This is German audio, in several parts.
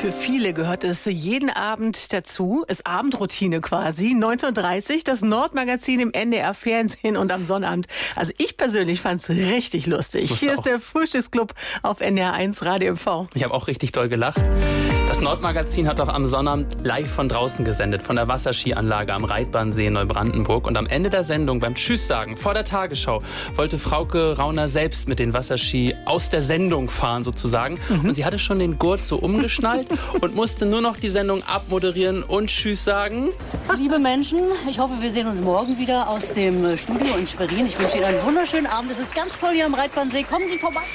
Für viele gehört es jeden Abend dazu, ist Abendroutine quasi. 19:30 Uhr, das Nordmagazin im NDR-Fernsehen und am Sonnabend. Also ich persönlich fand es richtig lustig. Hier ist der Frühstücksclub auf NDR1 Radio MV. Ich habe auch richtig doll gelacht. Das Nordmagazin hat auch am Sonnabend live von draußen gesendet, von der Wasserskianlage am Reitbahnsee in Neubrandenburg. Und am Ende der Sendung, beim Tschüss-Sagen, vor der Tagesschau, wollte Frauke Rauner selbst mit den Wasserski aus der Sendung fahren sozusagen. Und sie hatte schon den Gurt so umgeschnallt und musste nur noch die Sendung abmoderieren und Tschüss sagen. Liebe Menschen, ich hoffe, wir sehen uns morgen wieder aus dem Studio in Schwerin. Ich wünsche Ihnen einen wunderschönen Abend. Es ist ganz toll hier am Reitbahnsee. Kommen Sie vorbei.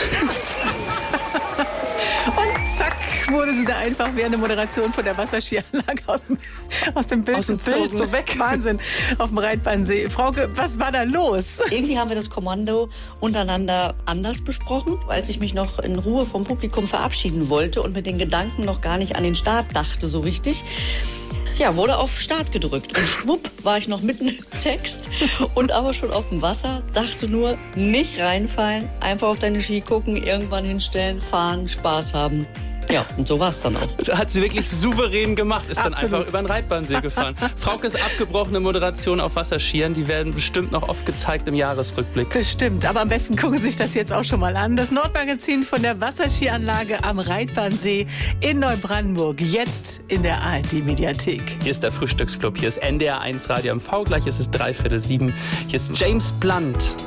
Und zack, wurde sie da einfach während der Moderation von der Wasserskianlage aus dem Bild gezogen. So weg. Wahnsinn, auf dem Reitbahnsee. Frauke, was war da los? Irgendwie haben wir das Kommando untereinander anders besprochen, als ich mich noch in Ruhe vom Publikum verabschieden wollte und mit den Gedanken noch gar nicht an den Start dachte so richtig. Ja, wurde auf Start gedrückt und schwupp war ich noch mitten im Text und aber schon auf dem Wasser, dachte nur, nicht reinfallen, einfach auf deine Ski gucken, irgendwann hinstellen, fahren, Spaß haben. Ja, und so war es dann auch. Das hat sie wirklich souverän gemacht, ist Absolut. dann einfach über den Reitbahnsee gefahren. Fraukes abgebrochene Moderation auf Wasserskiern, die werden bestimmt noch oft gezeigt im Jahresrückblick. Bestimmt, aber am besten gucken Sie sich das jetzt auch schon mal an. Das Nordmagazin von der Wasserskianlage am Reitbahnsee in Neubrandenburg, jetzt in der ARD-Mediathek. Hier ist der Frühstücksclub, hier ist NDR1 Radio MV, gleich ist es 6:45. Hier ist James Blunt.